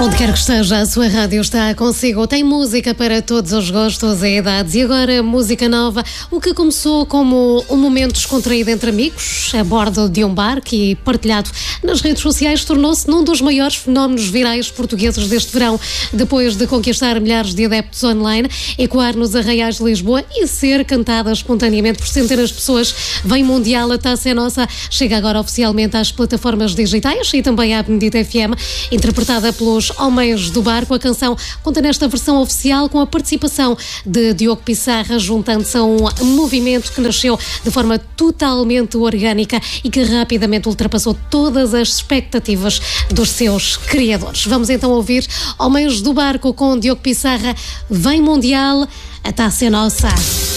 Onde quer que esteja, a sua rádio está consigo. Tem música para todos os gostos e idades. E agora, música nova. O que começou como um momento descontraído entre amigos, a bordo de um bar e partilhado nas redes sociais, tornou-se num dos maiores fenómenos virais portugueses deste verão. Depois de conquistar milhares de adeptos online, ecoar nos arraiais de Lisboa e ser cantada espontaneamente por centenas de pessoas, Vem Mundial, a Taça é Nossa. Chega agora oficialmente às plataformas digitais e também à Benedita FM, interpretada pelos Homens do Barco. A canção conta nesta versão oficial com a participação de Diogo Pissarra, juntando-se a um movimento que nasceu de forma totalmente orgânica e que rapidamente ultrapassou todas as expectativas dos seus criadores. Vamos então ouvir Homens do Barco com Diogo Pissarra, Vem Mundial, a Taça é Nossa.